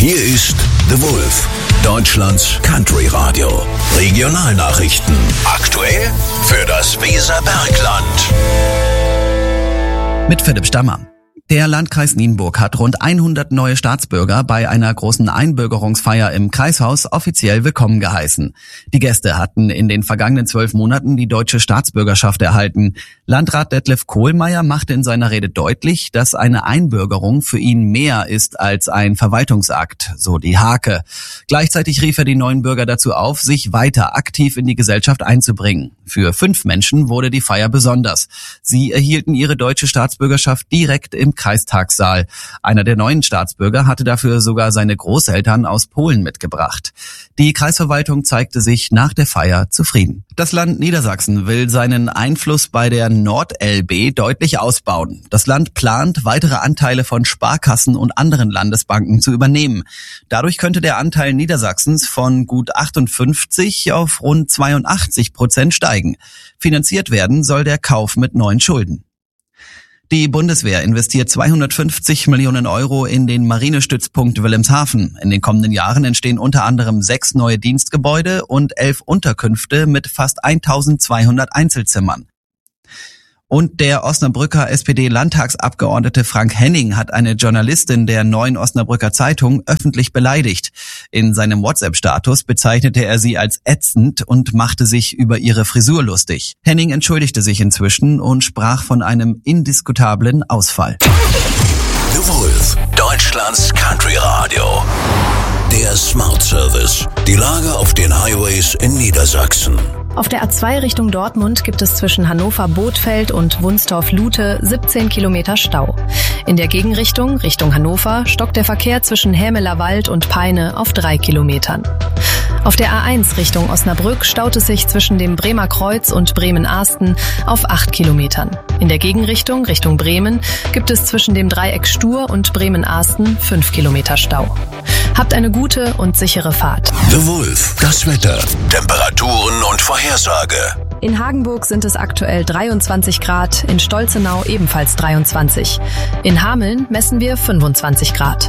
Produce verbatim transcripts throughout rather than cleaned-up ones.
Hier ist The Wolf, Deutschlands Country Radio. Regionalnachrichten. Aktuell für das Weserbergland. Mit Philipp Stammer. Der Landkreis Nienburg hat rund hundert neue Staatsbürger bei einer großen Einbürgerungsfeier im Kreishaus offiziell willkommen geheißen. Die Gäste hatten in den vergangenen zwölf Monaten die deutsche Staatsbürgerschaft erhalten. Landrat Detlef Kohlmeier machte in seiner Rede deutlich, dass eine Einbürgerung für ihn mehr ist als ein Verwaltungsakt, so die Hake. Gleichzeitig rief er die neuen Bürger dazu auf, sich weiter aktiv in die Gesellschaft einzubringen. Für fünf Menschen wurde die Feier besonders. Sie erhielten ihre deutsche Staatsbürgerschaft direkt im Kreistagssaal. Einer der neuen Staatsbürger hatte dafür sogar seine Großeltern aus Polen mitgebracht. Die Kreisverwaltung zeigte sich nach der Feier zufrieden. Das Land Niedersachsen will seinen Einfluss bei der Nord-L B deutlich ausbauen. Das Land plant, weitere Anteile von Sparkassen und anderen Landesbanken zu übernehmen. Dadurch könnte der Anteil Niedersachsens von gut achtundfünfzig auf rund zweiundachtzig Prozent steigen. Finanziert werden soll der Kauf mit neuen Schulden. Die Bundeswehr investiert zweihundertfünfzig Millionen Euro in den Marinestützpunkt Wilhelmshaven. In den kommenden Jahren entstehen unter anderem sechs neue Dienstgebäude und elf Unterkünfte mit fast eintausendzweihundert Einzelzimmern. Und der Osnabrücker S P D-Landtagsabgeordnete Frank Henning hat eine Journalistin der Neuen Osnabrücker Zeitung öffentlich beleidigt. In seinem WhatsApp-Status bezeichnete er sie als ätzend und machte sich über ihre Frisur lustig. Henning entschuldigte sich inzwischen und sprach von einem indiskutablen Ausfall. The Wolf, Deutschlands Country Radio. Der Smart Service. Die Lage auf den Highways in Niedersachsen. Auf der A zwei Richtung Dortmund gibt es zwischen Hannover-Bothfeld und Wunstorf-Lute siebzehn Kilometer Stau. In der Gegenrichtung, Richtung Hannover, stockt der Verkehr zwischen Hämeler Wald und Peine auf drei Kilometern. Auf der A eins Richtung Osnabrück staut es sich zwischen dem Bremer Kreuz und Bremen-Ahsten auf acht Kilometern. In der Gegenrichtung, Richtung Bremen, gibt es zwischen dem Dreieck Stur und Bremen-Ahsten fünf Kilometer Stau. Habt eine gute und sichere Fahrt. The Wolf, das Wetter, Temperaturen und Vorhersage. In Hagenburg sind es aktuell dreiundzwanzig Grad, in Stolzenau ebenfalls dreiundzwanzig. In Hameln messen wir fünfundzwanzig Grad.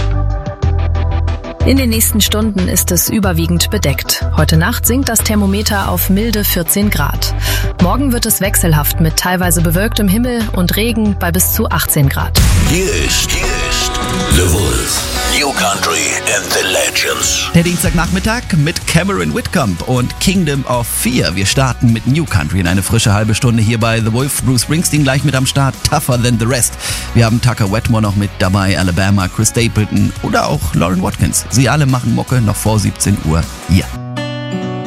In den nächsten Stunden ist es überwiegend bedeckt. Heute Nacht sinkt das Thermometer auf milde vierzehn Grad. Morgen wird es wechselhaft mit teilweise bewölktem Himmel und Regen bei bis zu achtzehn Grad. Hier ist, hier ist The Wolf. New Country and the Legends. Der Dienstagnachmittag mit Cameron Whitcomb und Kingdom of Fear. Wir starten mit New Country in eine frische halbe Stunde hier bei The Wolf. Bruce Springsteen gleich mit am Start, Tougher Than the Rest. Wir haben Tucker Wetmore noch mit dabei, Alabama, Chris Stapleton oder auch Lauren Watkins. Sie alle machen Mucke noch vor siebzehn Uhr hier.